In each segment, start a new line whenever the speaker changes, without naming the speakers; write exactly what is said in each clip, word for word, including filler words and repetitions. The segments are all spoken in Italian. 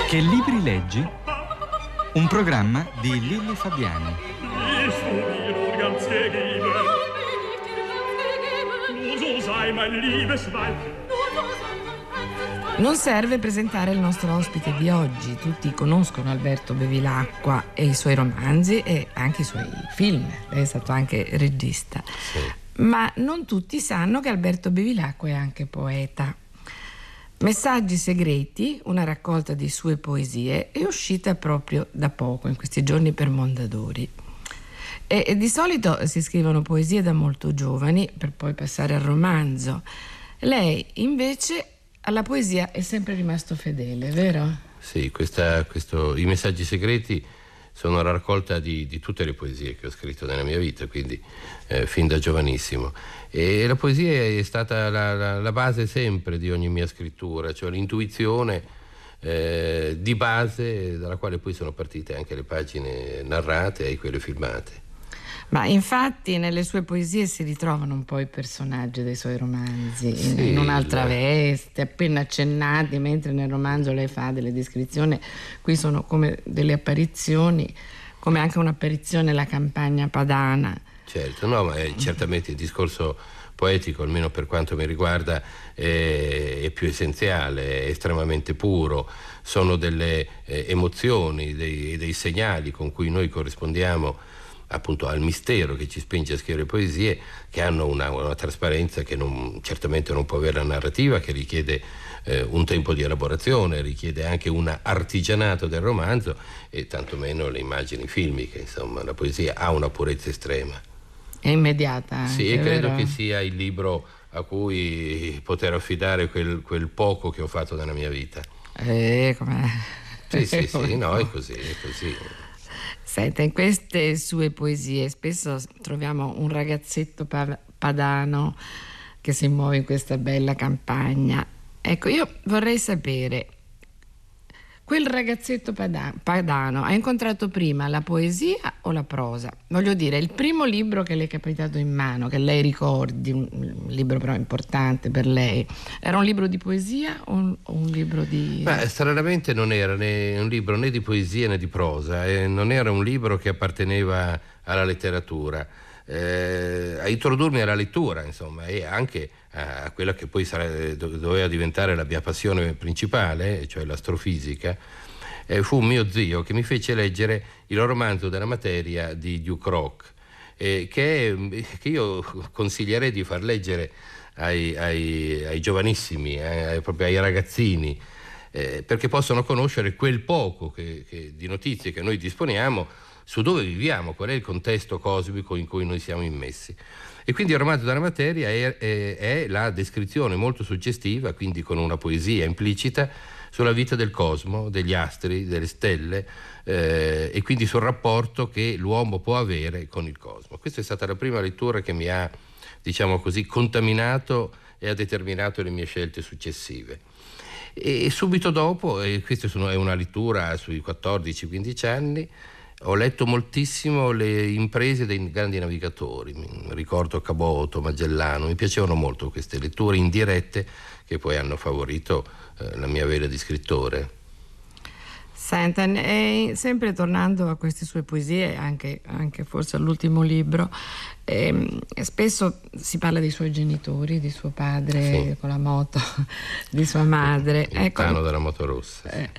Che libri leggi? Un programma di Lilli Fabiani.
Non serve presentare il nostro ospite di oggi. Tutti conoscono Alberto Bevilacqua e i suoi romanzi e anche i suoi film. Lei è stato anche regista.
Sì.
Ma non tutti sanno che Alberto Bevilacqua è anche poeta. Messaggi segreti, una raccolta di sue poesie, è uscita proprio da poco, in questi giorni, per Mondadori. E, e di solito si scrivono poesie da molto giovani per poi passare al romanzo. Lei invece alla poesia è sempre rimasto fedele, vero?
Sì, questa, questo, i messaggi segreti sono una raccolta di, di tutte le poesie che ho scritto nella mia vita, quindi eh, fin da giovanissimo. E la poesia è stata la, la, la base sempre di ogni mia scrittura, cioè l'intuizione eh, di base dalla quale poi sono partite anche le pagine narrate e quelle filmate.
Ma infatti nelle sue poesie si ritrovano un po' i personaggi dei suoi romanzi,
sì,
in, in un'altra
la...
veste, appena accennati, mentre nel romanzo lei fa delle descrizioni, qui sono come delle apparizioni, come anche un'apparizione la campagna padana.
Certo, no, ma è, certamente il discorso poetico, almeno per quanto mi riguarda, è, è più essenziale, è estremamente puro, sono delle eh, emozioni, dei, dei segnali con cui noi corrispondiamo appunto al mistero che ci spinge a scrivere poesie, che hanno una, una trasparenza che non, certamente non può avere la narrativa, che richiede eh, un tempo di elaborazione, richiede anche un artigianato del romanzo e tantomeno le immagini filmiche. Insomma, la poesia ha una purezza estrema.
È immediata anche,
sì, e credo
vero?
che sia il libro a cui poter affidare quel, quel poco che ho fatto nella mia vita.
Eh, com'è?
Sì, sì, sì, no, è così, è così.
Senta, in queste sue poesie spesso troviamo un ragazzetto pa- padano che si muove in questa bella campagna. Ecco, io vorrei sapere, quel ragazzetto pada- padano ha incontrato prima la poesia o la prosa? Voglio dire, il primo libro che le è capitato in mano, che lei ricordi, un, un libro però importante per lei, era un libro di poesia o un, o un libro di...
Beh, stranamente non era né un libro né di poesia né di prosa, e non era un libro che apparteneva alla letteratura. Eh, a introdurmi alla lettura, insomma, e anche a quella che poi sare- doveva diventare la mia passione principale, cioè l'astrofisica, eh, fu mio zio che mi fece leggere il romanzo della materia di Duke Rock, eh, che, che io consiglierei di far leggere ai, ai, ai giovanissimi, ai, proprio ai ragazzini, eh, perché possono conoscere quel poco che, che, di notizie che noi disponiamo su dove viviamo, qual è il contesto cosmico in cui noi siamo immessi. E quindi il romanzo della materia è, è, è la descrizione molto suggestiva, quindi con una poesia implicita, sulla vita del cosmo, degli astri, delle stelle, eh, e quindi sul rapporto che l'uomo può avere con il cosmo. Questa è stata la prima lettura che mi ha, diciamo così, contaminato e ha determinato le mie scelte successive. E subito dopo, e questa è una lettura sui quattordici quindici anni, ho letto moltissimo le imprese dei grandi navigatori, ricordo Caboto, Magellano, mi piacevano molto queste letture indirette che poi hanno favorito eh, la mia vena di scrittore.
Senta, e sempre tornando a queste sue poesie, anche, anche forse all'ultimo libro, ehm, spesso si parla dei suoi genitori, di suo padre
sì.
con la moto, di sua madre.
Il
ecco,
Tano della moto rossa. Sì.
Eh,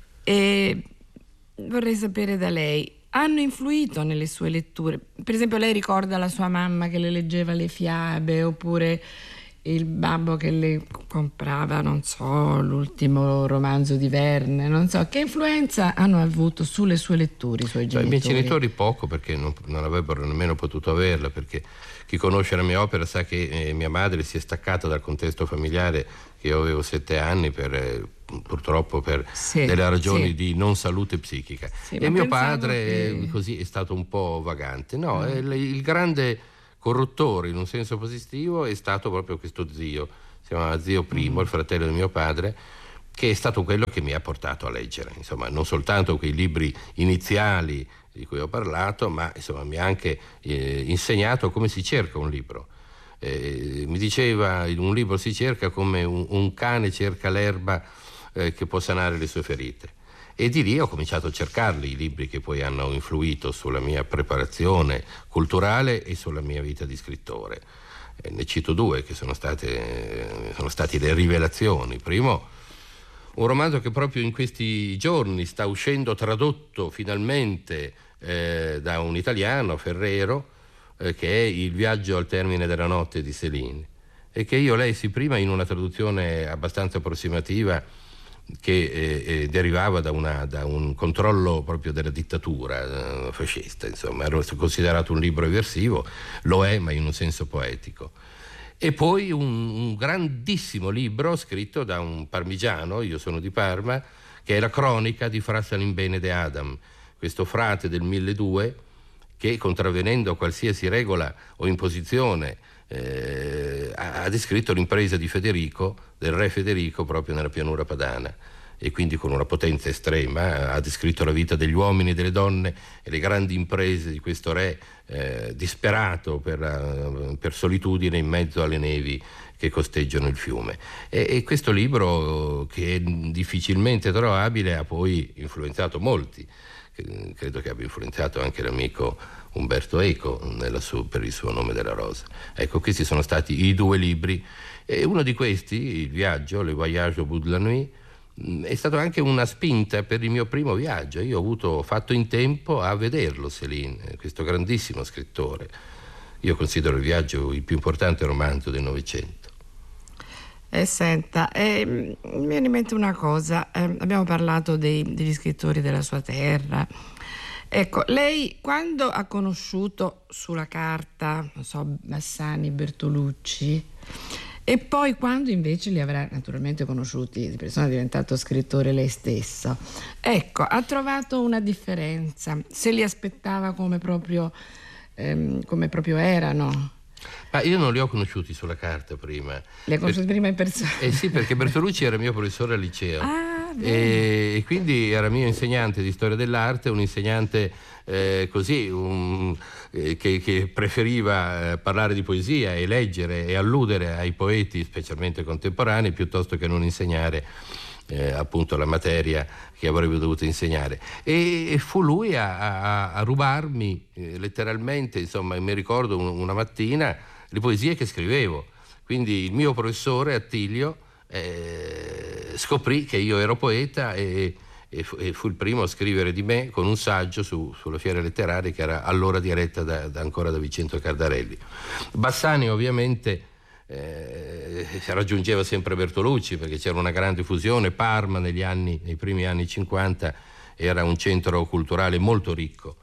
e vorrei sapere da lei, hanno influito nelle sue letture? Per esempio, lei ricorda la sua mamma che le leggeva le fiabe, oppure il babbo che le comprava, non so, l'ultimo romanzo di Verne, non so, che influenza hanno avuto sulle sue letture i suoi genitori?
I miei genitori poco, perché non, non avrebbero nemmeno potuto averla, perché chi conosce la mia opera sa che eh, mia madre si è staccata dal contesto familiare, che io avevo sette anni per... Eh, purtroppo per
sì,
delle ragioni
sì.
di non salute psichica,
sì,
e mio padre
che...
così è stato un po' vagante. No,
mm.
è il, il grande corruttore in un senso positivo è stato proprio questo zio, si chiamava zio Primo, mm. il fratello di mio padre, che è stato quello che mi ha portato a leggere, insomma, non soltanto quei libri iniziali di cui ho parlato, ma insomma mi ha anche eh, insegnato come si cerca un libro. Eh, mi diceva, un libro si cerca come un, un cane cerca l'erba eh, che può sanare le sue ferite. E di lì ho cominciato a cercarli, i libri che poi hanno influito sulla mia preparazione culturale e sulla mia vita di scrittore. E ne cito due che sono state, sono stati le rivelazioni. Primo, un romanzo che proprio in questi giorni sta uscendo tradotto finalmente eh, da un italiano, Ferrero, eh, che è Il viaggio al termine della notte di Céline, e che io lessi prima in una traduzione abbastanza approssimativa che eh, eh, derivava da, una, da un controllo proprio della dittatura eh, fascista, insomma, era considerato un libro eversivo, lo è, ma in un senso poetico. E poi un, un grandissimo libro scritto da un parmigiano, io sono di Parma, che è la cronica di Fra Salimbene de Adam, questo frate del milleduecento che, contravvenendo a qualsiasi regola o imposizione, eh, ha, ha descritto l'impresa di Federico, del re Federico, proprio nella pianura padana, e quindi con una potenza estrema ha descritto la vita degli uomini e delle donne e le grandi imprese di questo re eh, disperato per, per solitudine in mezzo alle nevi che costeggiano il fiume. E, e questo libro, che è difficilmente trovabile, ha poi influenzato molti. Credo che abbia influenzato anche l'amico Umberto Eco nella su, per il suo Nome della rosa. Ecco, questi sono stati i due libri, e uno di questi, Il viaggio, Le voyage au bout de la nuit, è stato anche una spinta per il mio primo viaggio. Io ho avuto fatto in tempo a vederlo, Céline, questo grandissimo scrittore. Io considero Il viaggio il più importante romanzo del Novecento.
Eh, senta, eh, mi viene in mente una cosa, eh, abbiamo parlato dei, degli scrittori della sua terra. Ecco, lei quando ha conosciuto sulla carta, non so, Bassani, Bertolucci, e poi quando invece li avrà naturalmente conosciuti di persona, è diventato scrittore lei stesso, ecco, ha trovato una differenza? Se li aspettava come proprio, ehm, come proprio erano?
Ma io non li ho conosciuti sulla carta prima.
Li ha conosciuti per... prima in persona?
Eh sì, perché Bertolucci era mio professore al liceo.
Ah,
e, e quindi era mio insegnante di storia dell'arte, un insegnante eh, così un, eh, che, che preferiva eh, parlare di poesia e leggere e alludere ai poeti, specialmente contemporanei, piuttosto che non insegnare eh, appunto la materia che avrebbe dovuto insegnare. E, e fu lui a, a, a rubarmi eh, letteralmente, insomma, mi ricordo un, una mattina le poesie che scrivevo. Quindi il mio professore Attilio eh, scoprì che io ero poeta e, e, fu, e fu il primo a scrivere di me con un saggio su, sulla Fiera Letteraria, che era allora diretta da, da, ancora da Vincenzo Cardarelli. Bassani ovviamente eh, raggiungeva sempre Bertolucci, perché c'era una grande fusione. Parma negli anni, nei primi anni cinquanta era un centro culturale molto ricco.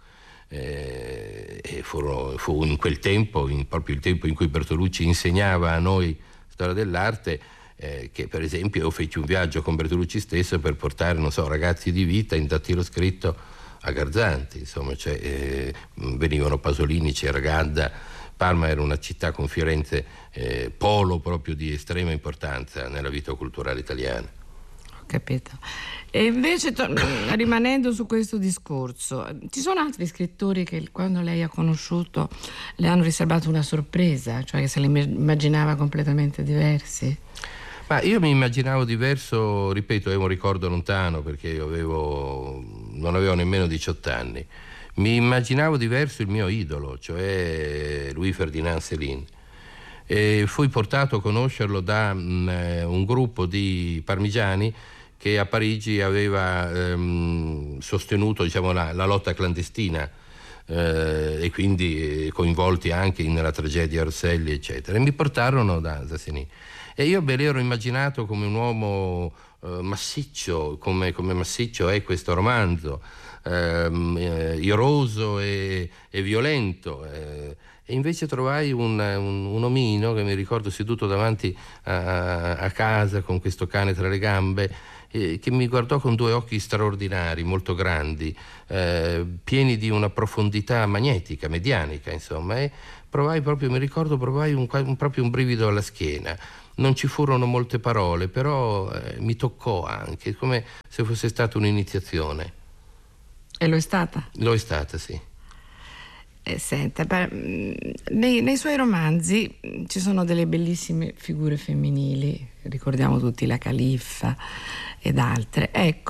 Eh, e furono, fu in quel tempo, in, proprio il tempo in cui Bertolucci insegnava a noi storia dell'arte, eh, che per esempio io feci un viaggio con Bertolucci stesso per portare, non so, Ragazzi di vita in dattilo-scritto a Garzanti, insomma, cioè, eh, venivano Pasolini, c'era Gadda. Parma era una città con Firenze eh, polo proprio di estrema importanza nella vita culturale italiana.
Capito. E invece, to- rimanendo su questo discorso, ci sono altri scrittori che quando lei ha conosciuto le hanno riservato una sorpresa, cioè che se li immaginava completamente diversi?
Ma io mi immaginavo diverso, ripeto, è un ricordo lontano, perché io avevo, non avevo nemmeno diciotto anni. Mi immaginavo diverso il mio idolo, cioè Louis Ferdinand Céline. E fui portato a conoscerlo da mh, un gruppo di parmigiani che a Parigi aveva ehm, sostenuto, diciamo, la, la lotta clandestina eh, e quindi eh, coinvolti anche nella tragedia Rosselli, eccetera. E mi portarono da, da Céline. E io me l'ero immaginato come un uomo eh, massiccio, come, come massiccio è questo romanzo, ehm, eh, iroso e, e violento. Eh, E invece trovai un, un, un omino che mi ricordo seduto davanti a, a casa con questo cane tra le gambe, eh, che mi guardò con due occhi straordinari, molto grandi, eh, pieni di una profondità magnetica, medianica, insomma. E provai proprio, mi ricordo, provai un, un, proprio un brivido alla schiena. Non ci furono molte parole, però eh, mi toccò anche, come se fosse stata un'iniziazione.
E lo è stata?
Lo è stata, sì.
Eh, senta, per, nei, nei suoi romanzi ci sono delle bellissime figure femminili, ricordiamo tutti la Califfa ed altre. Ecco,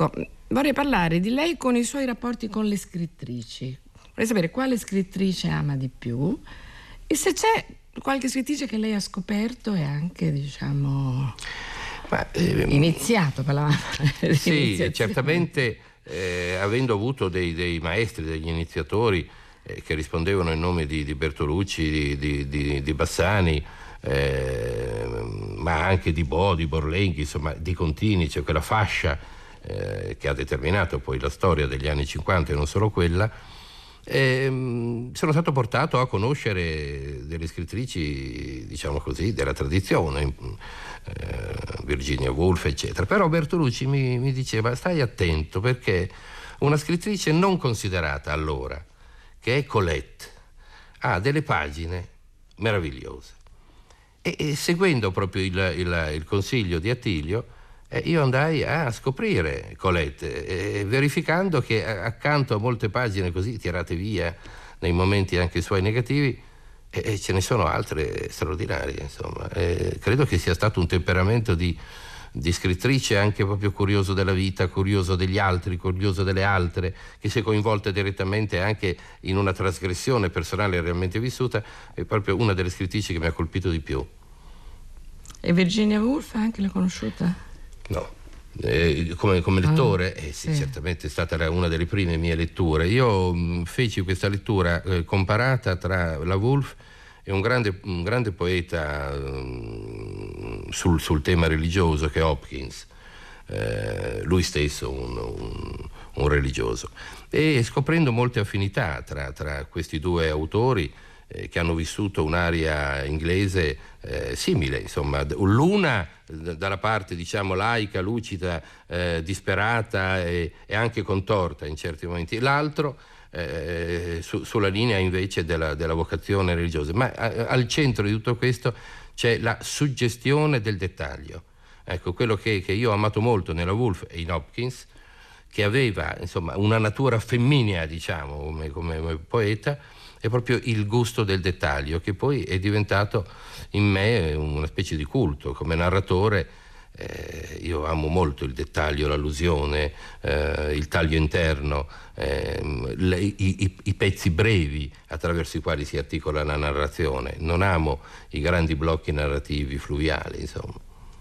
vorrei parlare di lei con i suoi rapporti con le scrittrici. Vorrei sapere quale scrittrice ama di più e se c'è qualche scrittrice che lei ha scoperto e anche, diciamo,
Ma, ehm,
iniziato. Parlavamo di
sì,
iniziazione.
certamente, eh, avendo avuto dei, dei maestri, degli iniziatori eh, che rispondevano in nome di, di Bertolucci, di, di, di, di Bassani, eh, ma anche di Bo, di Borlenghi, insomma di Contini, cioè quella fascia eh, che ha determinato poi la storia degli anni cinquanta e non solo quella. E, sono stato portato a conoscere delle scrittrici, diciamo così, della tradizione, eh, Virginia Woolf, eccetera. Però Bertolucci mi, mi diceva: stai attento, perché una scrittrice non considerata allora, che è Colette, ha delle pagine meravigliose. E, e seguendo proprio il, il, il consiglio di Attilio, Eh, io andai a scoprire Colette, eh, verificando che accanto a molte pagine così tirate via nei momenti anche suoi negativi, eh, ce ne sono altre straordinarie, insomma. Eh, credo che sia stato un temperamento di, di scrittrice anche proprio curioso della vita, curioso degli altri, curioso delle altre, che si è coinvolta direttamente anche in una trasgressione personale realmente vissuta. È proprio una delle scrittrici che mi ha colpito di più.
E Virginia Woolf anche l'ha conosciuta?
No, eh, come, come lettore, eh, sì,
sì.
certamente è stata una delle prime mie letture. Io mh, feci questa lettura eh, comparata tra la Woolf e un grande, un grande poeta mh, sul, sul tema religioso, che è Hopkins, eh, lui stesso un, un, un religioso, e scoprendo molte affinità tra, tra questi due autori, eh, che hanno vissuto un'area inglese eh, simile, insomma, l'una dalla parte, diciamo, laica, lucida, eh, disperata e, e anche contorta in certi momenti, l'altro eh, su, sulla linea invece della, della vocazione religiosa. Ma a, al centro di tutto questo c'è la suggestione del dettaglio. Ecco, quello che, che io ho amato molto nella Woolf e in Hopkins, che aveva, insomma, una natura femminea, diciamo, come, come poeta, è proprio il gusto del dettaglio, che poi è diventato in me una specie di culto. Come narratore eh, io amo molto il dettaglio, l'allusione, eh, il taglio interno, eh, le, i, i, i pezzi brevi attraverso i quali si articola la narrazione. Non amo i grandi blocchi narrativi fluviali, insomma.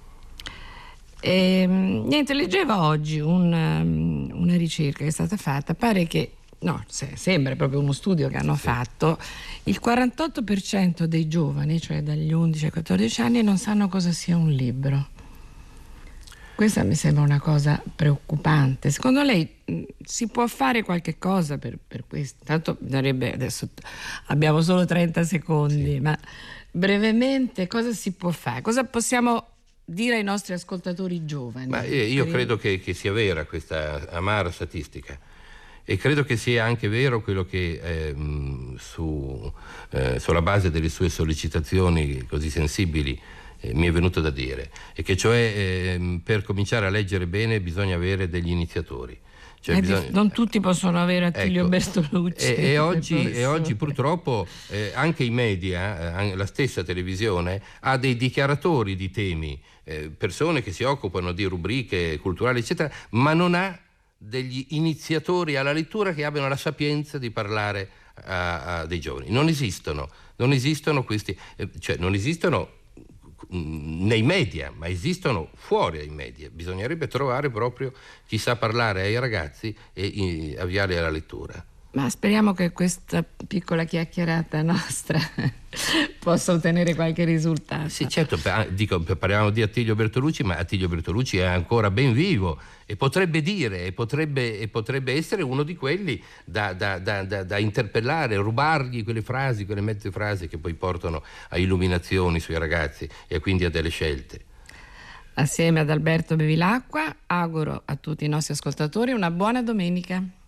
E, niente, leggevo oggi un, um, una ricerca che è stata fatta, pare che no, se, sembra proprio uno studio che hanno sì. fatto, il quarantotto per cento dei giovani, cioè dagli undici ai quattordici anni, non sanno cosa sia un libro. Questa mi sembra una cosa preoccupante. Secondo lei mh, si può fare qualche cosa per, per questo? Tanto bisognerebbe, adesso abbiamo solo trenta secondi, sì. ma brevemente cosa si può fare? Cosa possiamo dire ai nostri ascoltatori giovani?
Ma io, io credo che, che sia vera questa amara statistica. E credo che sia anche vero quello che eh, su, eh, sulla base delle sue sollecitazioni così sensibili eh, mi è venuto da dire, e che cioè eh, per cominciare a leggere bene bisogna avere degli iniziatori. Cioè
eh,
bisogna...
Non tutti possono avere Attilio
ecco,
Bertolucci.
E, e, oggi, e oggi purtroppo eh, anche i media, eh, la stessa televisione, ha dei dichiaratori di temi, eh, persone che si occupano di rubriche culturali, eccetera, ma non ha degli iniziatori alla lettura che abbiano la sapienza di parlare a, a dei giovani. Non esistono, non esistono questi, eh, cioè non esistono mh, nei media, ma esistono fuori dai media. Bisognerebbe trovare proprio chi sa parlare ai ragazzi e in, avviarli alla lettura.
Ma speriamo che questa piccola chiacchierata nostra possa ottenere qualche risultato.
Sì, certo, dico, parliamo di Attilio Bertolucci, ma Attilio Bertolucci è ancora ben vivo e potrebbe dire, e potrebbe, e potrebbe essere uno di quelli da, da, da, da, da interpellare, rubargli quelle frasi, quelle mezze frasi che poi portano a illuminazioni sui ragazzi e quindi a delle scelte.
Assieme ad Alberto Bevilacqua auguro a tutti i nostri ascoltatori una buona domenica.